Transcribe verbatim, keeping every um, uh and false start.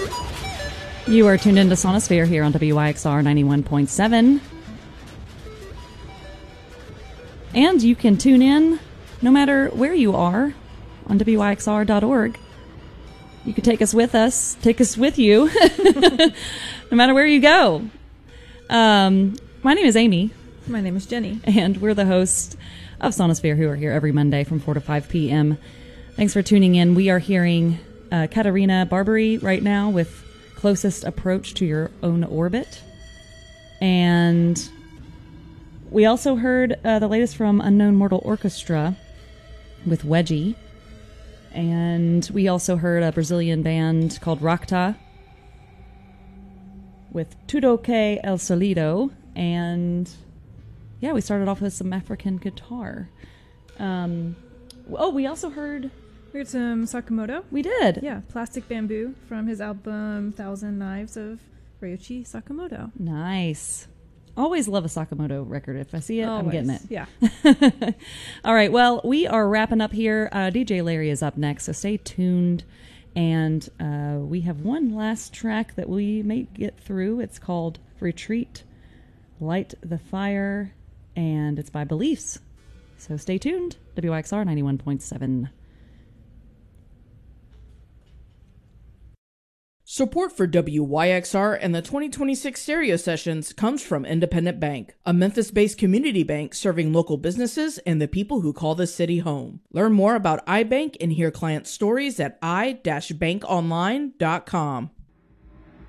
You are tuned into Sonosphere here on W Y X R ninety-one point seven. And you can tune in no matter where you are on W Y X R dot org. You can take us with us, take us with you, no matter where you go. Um, my name is Amy. My name is Jenny. And we're the hosts of Sonosphere, who are here every Monday from four to five p.m. Thanks for tuning in. We are hearing uh, Katerina Barbary right now with Closest Approach to Your Own Orbit. And we also heard uh, the latest from Unknown Mortal Orchestra with Wedgie. And we also heard a Brazilian band called Rakta with Tudo Que El Solido. And yeah, we started off with some African guitar. Um, oh, we also heard... We heard some Sakamoto. We did. Yeah, Plastic Bamboo from his album Thousand Knives of Ryuichi Sakamoto. Nice. Always love a Sakamoto record. If I see it, Always. I'm getting it. Yeah. All right, well, we are wrapping up here. Uh, D J Larry is up next, so stay tuned. And uh, we have one last track that we may get through. It's called Retreat, Light the Fire, and it's by Beliefs. So stay tuned. W Y X R ninety-one point seven. Support for W Y X R and the twenty twenty-six Stereo Sessions comes from Independent Bank, a Memphis-based community bank serving local businesses and the people who call the city home. Learn more about iBank and hear client stories at i dash bank online dot com.